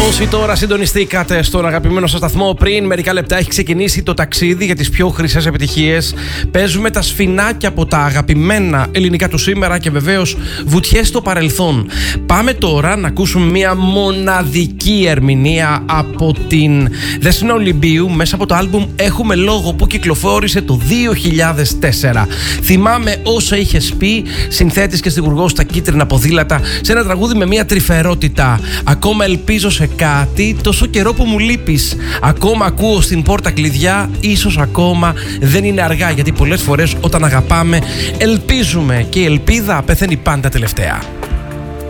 Όσοι τώρα συντονιστήκατε στον αγαπημένο σας σταθμό, πριν μερικά λεπτά έχει ξεκινήσει το ταξίδι για τις πιο χρυσές επιτυχίες. Παίζουμε τα σφινάκια από τα αγαπημένα ελληνικά του σήμερα και βεβαίως βουτιές στο παρελθόν. Πάμε τώρα να ακούσουμε μια μοναδική ερμηνεία από την Δέσποινα Ολυμπίου μέσα από το άλμπουμ Έχουμε Λόγο που κυκλοφόρησε το 2004. Θυμάμαι όσα είχες πει, συνθέτης και στιγουργός στα κίτρινα ποδήλατα, σε ένα τραγούδι με μια τρυφερότητα. Ακόμα ελπίζω σε κάτι, τόσο καιρό που μου λείπεις. Ακόμα ακούω στην πόρτα κλειδιά, ίσως ακόμα δεν είναι αργά. Γιατί πολλές φορές όταν αγαπάμε ελπίζουμε και η ελπίδα πεθαίνει πάντα τελευταία.